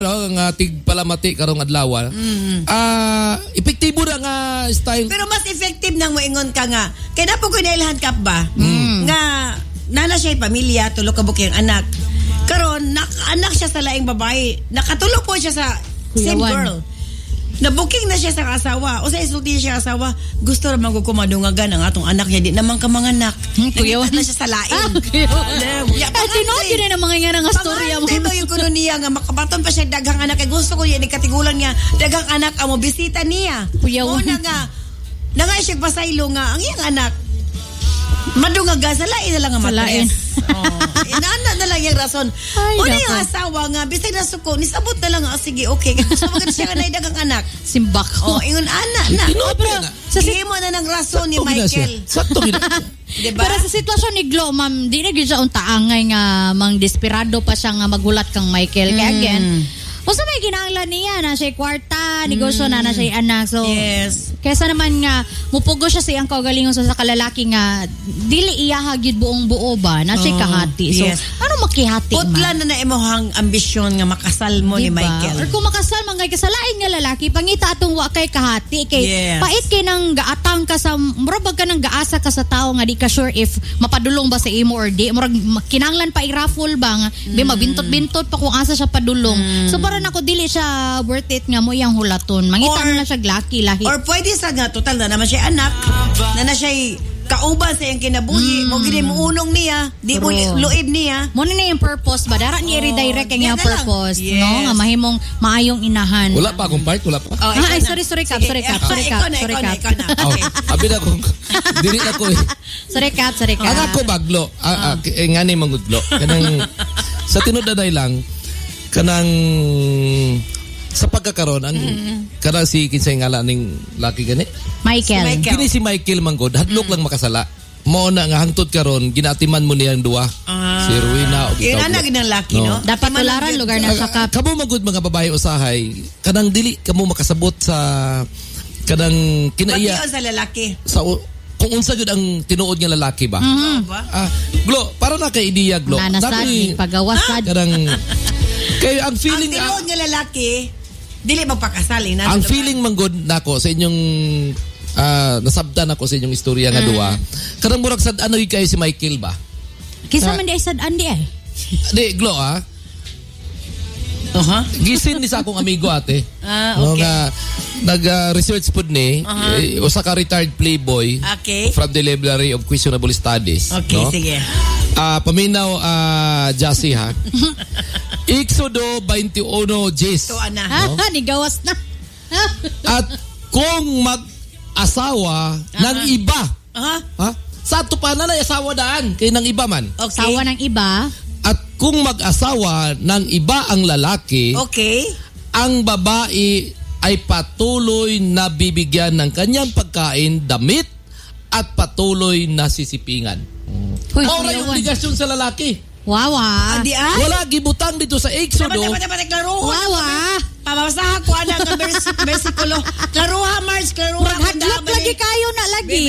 nga tigpalamati karong adlaw. Epektibo na nga style. Pero mas effective nang moingon ka nga. Kaya na po ko nailhan kap ba? Nga nana siya pamilya, tulo ka buki ang anak. Karon anak siya sa laing babae. Nakatulo po siya sa same girl. Nabuking na siya sa asawa. O sa isulti siya asawa, gusto naman ko kumadungagan ang atong anak niya. Di naman ka mga anak. Nakita na siya sa laing. Tinogin na mga nga nga storya mo. Ito yung kuno niya nga makabaton pa siya daghang anak. Kaya gusto ko yan, ikatigulan niya. Daghang anak ang mo bisita niya. Una nga, nangay siya pasaylo nga, ang iyang anak, madungaga sa lain na lang ang matres. Inaana na lang yung rason. Una yung asawa nga, bisay na suko, nisabot na lang, sige, okay. Gusto maganda siya ka na idagang anak. Simbak ko. Ingon ana na. Sige mo na ng rason ni Michael. Sakto gina. Diba? Pero sa sitwasyon ni Glo, ma'am, di na siya untaangay nga mang desperado pa siya nga magulat kang Michael. Kaya again, o sa may ginanglan niya na siya kwarta, negosyo na siya anak. So, yes. Kesa naman nga, mupugo siya sa iyang kaugalingon sa kalalaki nga, dili iyahag yun buong buo ba, na siya kahati. So, ano makihati man? Putla na imuhang ambisyon nga makasal mo ni Michael. Or kung makasal man kay kasalain nga lalaki, pangita atong wa kay kahati. Kay pait kay nang gaatang ka sa, murabag ka nang gaasa ka sa tao nga di ka sure if mapadulong ba sa imo or di. Murag kinanglan pa i-raffle ba nga, mabintot-bintot pa kung asa siya padulong. So, para nako dili siya worth it nga mo iyang hulaton. Mangita na siya glaki lahi. Or pwede sa nga total na naman siya anak, na siya kauban sa iyang kinabuhi, mo gini mo unong niya, di mo luib niya. Mo na yung purpose ba? Dara niya i-redirect ang iyang purpose, no? Nga mahimong maayong inahan. Wala pa akong part, wala pa. Sorry Cap. Abi na kung dili na ko. Sorry Cap. Ang ako baglo, nga ni mangudlo. Kanang sa tinud na lang kanang sa pagkakaroon ang kanang si kinsay ngala ning laki gani Michael. Kini si Michael manggod hadlok lang makasala mo na nga hangtod karon ginatiman mo niyang duwa si Ruina o ina ginang laki no dapat tularan lugar na sa kap kamo manggod mga babae usahay kanang dili kamo makasabot sa kanang kinaiya sa lalaki sa kung unsa gyud ang tinuod nga lalaki ba Glo para na kay ideya Glo nanasad pagawasad kanang kay ang feeling ang tinuod nga lalaki dili magpakasal ang feeling manggod nako sa inyong nasabdan ako sa inyong istorya nga duwa kanang murag sad ano kay si Michael ba kisa man di sad andi ay di Glo gisin ni sa akong amigo ate okay nga nag-research pud ni usa ka retired playboy from the Library of Questionable Studies sige paminaw Jassy ha Exodo 21 Jess nigawas na at kung mag-asawa ng iba sa ato pa na asawa daan kay ng iba man asawa ng iba at kung mag-asawa ng iba ang lalaki ang babae ay patuloy na bibigyan ng kanyang pagkain, damit at patuloy na sisipingan. Ora yung obligasyon sa lalaki. Wawa. Wala gibutang dito sa Exodo. Wawa. Pamasaha ko ana nga bersikulo. Klaruha Mars, klaruha. Maghadlok lagi kayo na lagi.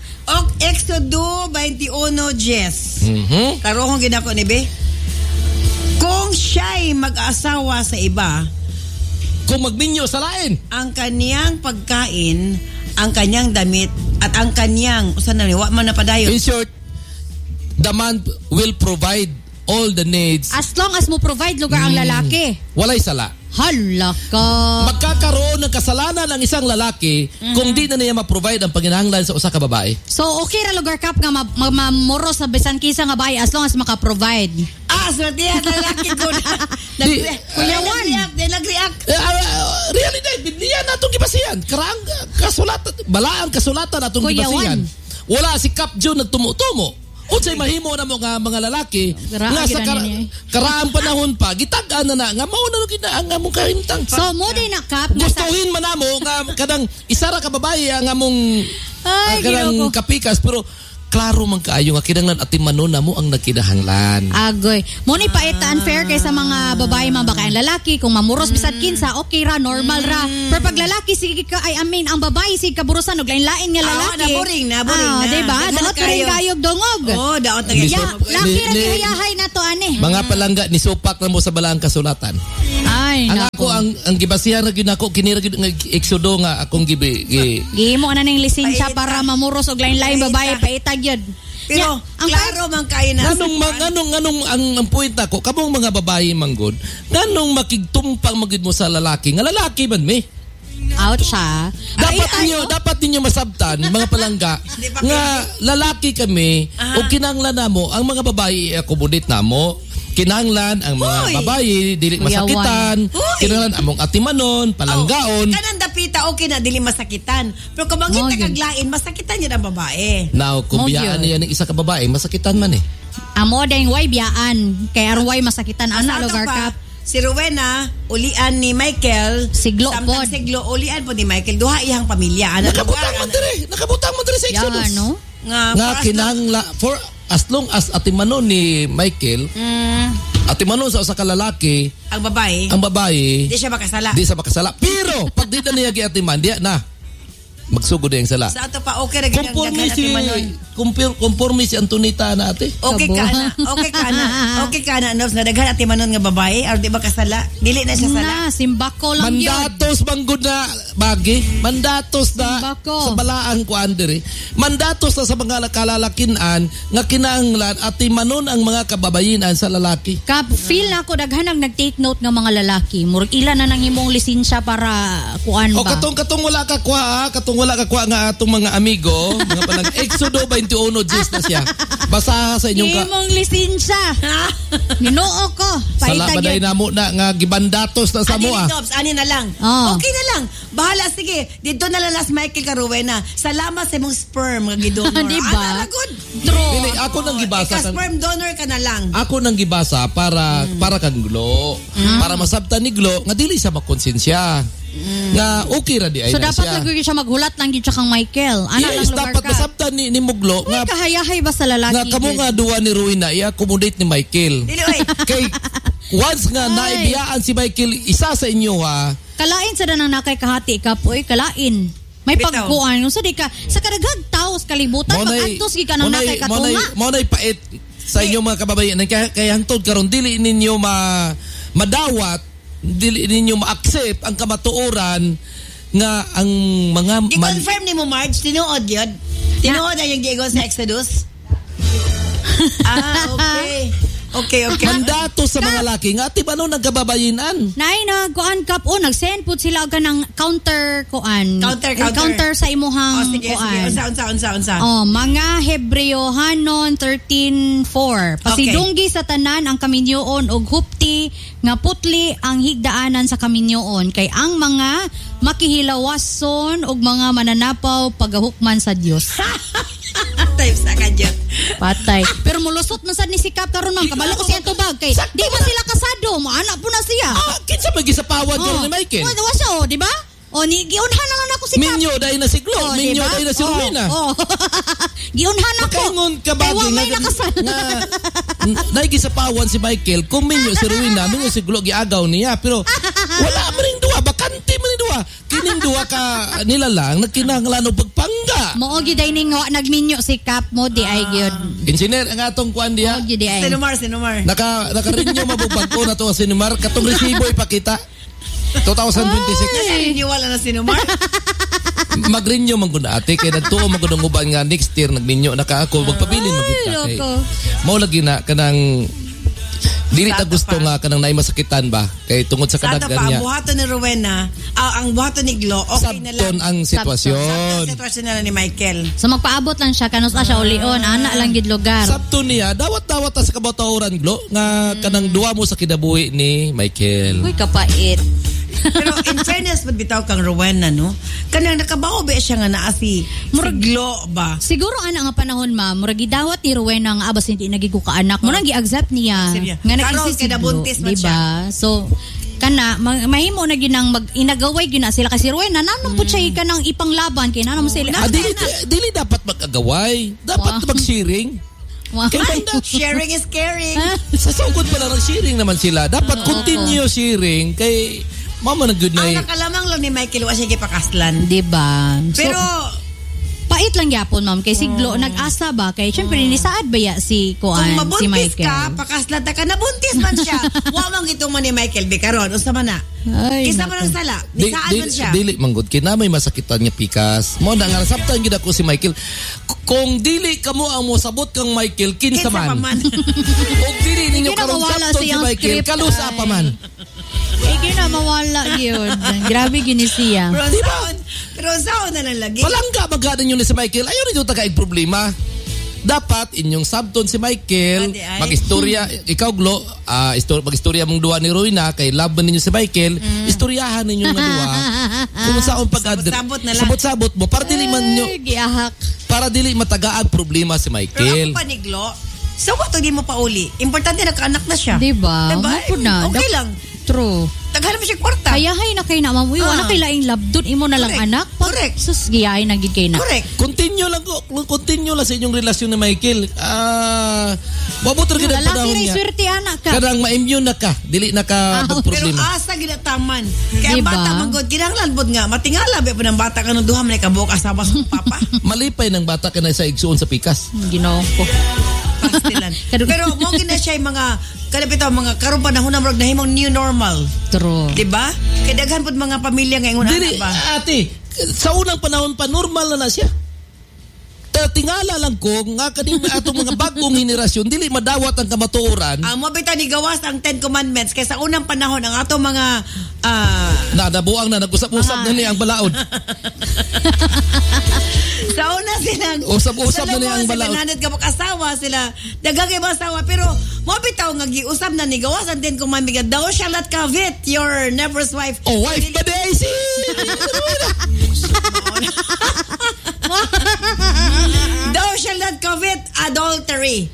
Exodo 21 Jess. Klaruhong ginako ni be. Kung siya'y mag-asawa sa iba, kung magminyo sa lain, ang kaniyang pagkain, ang kaniyang damit, at ang kaniyang, wa man na padayon. In short, the man will provide all the needs. As long as mo provide lugar ang lalaki. Walay sala. Hala ka. Magkakaroon ng kasalanan ng isang lalaki kung di na niya ma-provide ang panginahanglan sa usa ka babae. So okay ra lugar kap nga mamuro sa bisan kisa nga babae as long as maka-provide. Swerte yan lalaki ko na. Kuyawan. Nag-react. Realidad, Biblia natong gibasihan. Karang kasulatan, balaang kasulatan natong gibasihan. Wala si Cap June nagtumo-tumo. Unsay mahimo na mo nga mga lalaki nga sa karaang panahon pa gitag-an na nga mao na gid ang among kahimtang. So mo din na Cap gustuhin man namo nga kadang isa ra ka babae ang among kadang kapikas pero klaro man kaayo nga kinahanglan atimanon namo ang nagkinahanglan. Agoy. Mo ni paita unfair kay sa mga babae man baka ang lalaki kung mamuros bisad kinsa okay ra normal ra. Pero pag lalaki sige ka ang babae sige kaburusan og lain-lain nga lalaki. Naboring na. Diba? Daot ka rin kayog dungog. Daot na gayud. Laki ra gihayahay na to ani. Mga palangga ni supak na mo sa balaang kasulatan. Ay, ang ako ang gibasihan ra gyud nako kini ra gyud nga eksodo nga akong gihimo na ning lisensya para mamuros og lain-lain babae paitag yun. Pero ang klaro man kayo na. Nganong ang point ako kabong mga babae manggod nganong makigtumpang magid mo sa lalaki nga lalaki man me. Out siya. Dapat ninyo masabtan mga palangga nga lalaki kami o kinahanglan namo ang mga babae i-accommodate namo. Kinahanglan ang mga babae dili masakitan, kinahanglan among atimanon, palanggaon. Kanang dapita okay na dili masakitan. Pero kung bangit na kaglain, masakitan yun ang babae. Now, kung biyaan niya ng isa ka babae, masakitan man eh. Amo ding way biyaan kay arway masakitan ana lugar kap. Si Rowena, ulian ni Michael. Siglo pod. Siglo, ulian po ni Michael. Duha iyang pamilya. Nakabutang mo dire sa Exodus. No? Nga kinahanglan for as long as atimanon ni Michael, atimanon sa usa ka lalaki, ang babae, di siya makasala. Pero pag di na niya giatiman, di na magsugod yung sala. Sa ato pa okay ra gyud ang atimanon. Conforme si Antonita na ate. Okay ka na nos na daghan atimanon nga babae or di ba kasala? Dili na siya sala. Simbako lang yun. Mandatos banggod na bagi. Mandatos na Simbako. Sa balaan ko andere. Mandatos na sa mga kalalakinan nga kinahanglan atimanon ang mga kababayinan sa lalaki. Kap feel na ako daghan nag-take note nga mga lalaki. Murag ila na nang himong lisensya para kuan ba. O katong wala ka kuha nga atong mga amigo, mga palang Exodo 21 G's na siya. Basa sa inyong himong lisensya. Ginoo ko. Sala baday namo na nga gibandatos na sa mo Ani na lang. Okay na lang. Bahala sige. Dito na lang las Michael Caruena. Salamat sa imong sperm nga gidonor. Diba? Dili ako nang gibasa sperm donor ka na lang. Ako nang gibasa para kang Glo. Para masabtan ni Glo nga dili sa makonsensya. Nga okay ra di ay so dapat lagi siya maghulat lang gid siya kang Michael. Yes, dapat masabtan ni Muglo nga kahayahay ba sa lalaki. Nga kamo nga duwa ni Rowena i-accommodate ni Michael. Dili oy. Kay once nga naibiyaan si Michael isa sa inyo kalain sa danang nakay kahati ka po kalain. May pagkuan sa di ka sa kadaghang taos kalibutan pag-antos gi kanang nakay katunga. Mo nay pait sa inyo mga kababayan kay hangtod karon dili ninyo madawat dili ninyo ma-accept ang kamatuoran nga ang mga i-confirm ni mo Marge tinuod yun na yung giingon sa Exodus. Okay. Mandato sa mga laki nga ati ano nagkababayinan. Nay kuan kap nagsend pud sila og kanang counter sa imuhang kuan. Unsa. Mga Hebreohanon 13:4. Pasidunggi sa tanan ang kaminyoon og hupti nga putli ang higdaanan sa kaminyoon kay ang mga makihilawason og mga mananapaw pagahukman sa Dios. Types na kadyo. Patay. Pero mulusot man sad ni sikap karon man kabalo ko siya tubag kay di man sila kasado, maana po na siya. Kinsa magisapawan ko ni Michael? Wa siya di ba? Ni giunhan na lang ako si Kap. Minyo dahil na si Glo, minyo dahil na si Rowena. Giunhan ako. Makaingon ka ba nga naigisapawan si Michael kung minyo si Rowena, minyo si Glo giagaw niya pero wala man ring duwa, bakante man ring duwa. Kining duwa ka nila lang nagkinahanglan og pagpangga. Mao gid ay ning nagminyo si Kap mo di ay gyud. Engineer ang atong kuan diha. Sinumar. Naka-renew mabubag ko na to si Sinumar katong resibo ipakita. 2026. Renew wala na Sinumar. Mag-renew man gud ate kay nagtuo man gud uban nga next year nagminyo na ka ako magpabilin magita kay. Mao lagi na kanang dili ta gusto nga kanang naay masakitan ba kay tungod sa kadaghan niya. Ang buhaton ni Rowena, ang buhaton ni Glo, okay na lang. Sabton ang sitwasyon. Sitwasyon na ni Michael. So magpaabot lang siya kanus siya ulion, ana lang gid lugar. Sabton niya, dawat-dawat sa kabataoran Glo nga kanang duwa mo sa kinabuhi ni Michael. Uy kapait. Pero in fairness, bitaw kang Rowena, no? Kanang nakabaho ba siya nga naa si Glo ba? Siguro ana nga panahon murag gidawat ni Rowena nga abas hindi nagiguka anak. Murag gi-accept niya. Nga nag-insist si Glo, diba? So kana mahimo na ginang inagaway gina sila kasi Rowena nanon pud siya kanang ipanglaban kay nanon sila. Dili dapat mag-agaway. Dapat mag-sharing. Sharing is caring. Sa sugod pa lang sharing naman sila. Dapat continue sharing kay mama na good na. Ang nakalamang lang ni Michael wa siya gipakaslan. Diba? Pero Pait lang yapon, ma'am. Kay siglo, nag-asa ba? Kay syempre, nisaad ba ya si Kuan, Kung mabuntis si Michael? ka, pakaslata ka, nabuntis man siya. Wamang itong man ni Michael Bekaron. Usta man na? Ay, Kisa man ang sala. Nisaad man siya. Dili manggod kina may masakitan nga pikas. Mo na nga sabtan gid ako si Michael. Kung dili kamo ang mosabot kang Michael kinsa man. Kung dili ninyo karon sabton si Michael kalusa pa man. Igi na mawala yun. Grabe ginisiya. Pero saan na lang lagi? Palangga magana ninyo ni si Michael. Ayaw ninyo tagaig problema. Dapat inyong sabton si Michael mag-istorya ikaw Glo mag-istorya mong duwa ni Royna kay laban ninyo si Michael istoryahan ninyo nga duwa kung saan sabot-sabot mo para dili man nyo para dili matagaag problema si Michael. Pero ako pa ni Glo, so wato di mo pa uli. Importante nagkaanak na siya. Diba? Okay lang. True. Taghanap mo siya kwarta. Kaya hay na kay na ma'am. Uy, wala kay laing labdon imo na lang anak. Correct. Sus giyahay na gid kay na. Correct. Continue lang sa inyong relasyon ni Michael. Wabot ra gid ang panahon niya. Swerte anak ka. Kadang ma-immune na ka, dili na ka problema. Pero asa gid taman. Kaya diba? Bata manggod kinahanglan pod nga matingala ba ng bata kanang duha man ka buok asawa sa papa. Malipay ng bata kanay sa igsuon sa pikas. Ginoo ko. Pero mo gina siya mga kalapit mga karong panahon na murag nahimong new normal. True. Diba? Kaya daghan pod mga pamilya nga ingon Dili, ba? ate, sa unang panahon pa normal na siya. Tingala lang ko nga kaning atong mga bagong henerasyon dili madawat ang kamatuoran. Mo bitaw ni gawas ang 10 commandments kay sa unang panahon ang atong mga nadabuang na nag-usap-usap na niya ang balaod. Sa una silang usap-usap na niya ang balaod. Sa ka mag-asawa sila dagagay ba asawa pero mo bitaw nga giusap na ni gawas ang 10 commandments thou shalt not covet your neighbor's wife. Oh, wife ba Daisy? Thou shall not covet adultery.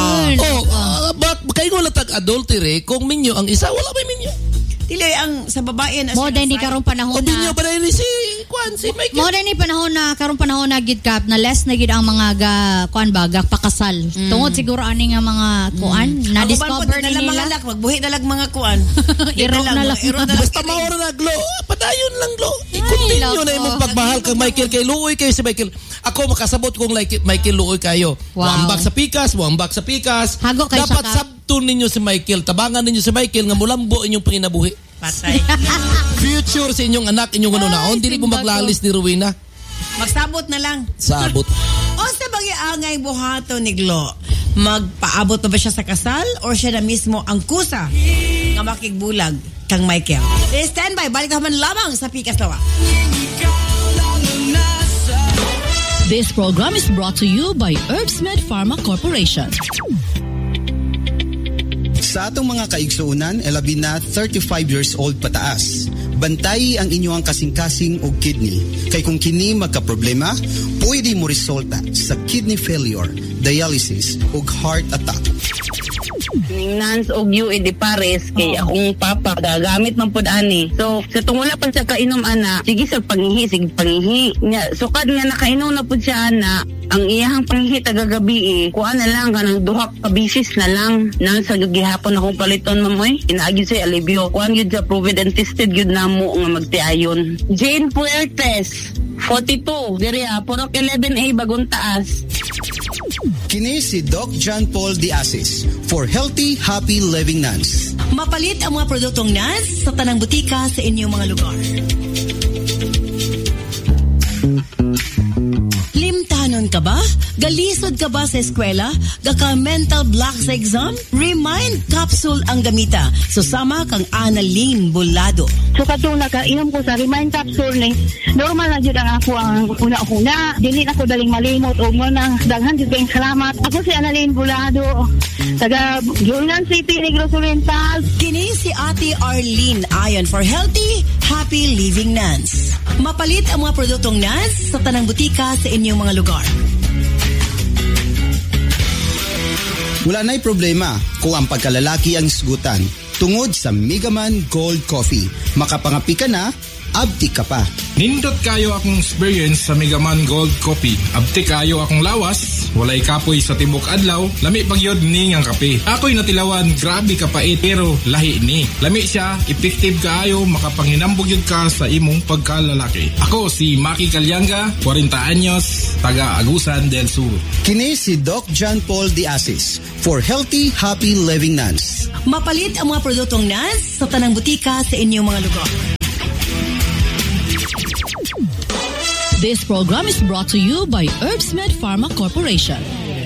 Kayo nga latag adultery kung minyo ang isa, wala may minyo. Dili ang sa babae na mo din ni karong panahon na. O minyo ba rin si Michael? Mo din ni panahon na karong panahon na gid kap na less na gid ang mga pakasal. Tungod siguro ani nga mga na discover nila mga anak magbuhi na lang mga kuan. Iro na lang. Basta maura na Glo. Padayon lang Glo. I-continue na imong pagmahal kang Michael kay luoy kayo si Michael. Ako makasabot kung Michael luoy kayo. Wambak sa pikas. Hago kay dapat sabton ninyo si Michael. Tabangan ninyo si Michael nga mulambo inyong panginabuhi. Patay. Future sa inyong anak, inyong naon, dili mo maglalis ni Rowena. Magsabot na lang. Sabot. O sa angay buhato ni Glo, magpaabot pa ba siya sa kasal or siya na mismo ang kusa nga makigbulag kang Michael? Stand by, balik naman lamang sa Pikas Lawa. This program is brought to you by Herbsmed Pharma Corporation. Sa atong mga kaigsuunan, labi na 35 years old pataas. Bantay ang inyong kasing-kasing o kidney. Kay kung kini magka-problema, pwede mo resulta sa kidney failure, dialysis o heart attack. Nans og yu di pares kay akong papa gagamit man pud ani. So sa tungula pa sa kainom ana, sige sa pangihi nya sukad nga nakainom na pud siya ana. Ang iyahang pangihi tagagabi kuan na lang kanang duha ka bisis na lang nang sa gihapon akong paliton mamoy. Inaagi sa alibyo. Kuan gyud sa proven and tested gyud namo nga magtiayon. Jane Puertes 42 diri Porok 11A Bagong Taas. Kini si Doc John Paul Diasis for Healthy, Happy Living Nuns. Mapalit ang mga produktong Nuns sa tanang butika sa inyong mga lugar. Limtanon ka ba? Galisod ka ba sa eskwela? Gaka mental block sa exam? Remind Capsule ang gamita. Susama kang Annalyn Bolado. So katong nakainom ko sa Remind Capsule ni normal na jud ang ako ang una-una. Dili na ko daling malimot o mo nang daghan jud kayong salamat. Ako si Annalyn Bolado, taga Julian City, Negros Oriental. Kini si Ate Arlene ayon for Healthy, Happy Living Nuns. Mapalit ang mga produktong Nuns sa tanang butika sa inyong mga lugar. Wala na'y problema kung ang pagkalalaki ang isgutan tungod sa Megaman Gold Coffee. Makapangapi ka na, abti ka pa. Nindot kayo akong experience sa Megaman Gold Coffee. Abti kayo akong lawas, walay kapoy sa tibok adlaw, lami pagyod ni ngang kape. Ako'y natilawan, grabe kapait pero lahi ni. Lami siya, effective kaayo, makapanginambog yun ka sa imong pagkalalaki. Ako si Maki Calyanga, 40 anyos, taga Agusan del Sur. Kini si Doc John Paul de Asis for Healthy, Happy Living Nuns. Mapalit ang mga produktong Nuns sa tanang butika sa inyong mga lugar. This program is brought to you by Herbsmed Pharma Corporation.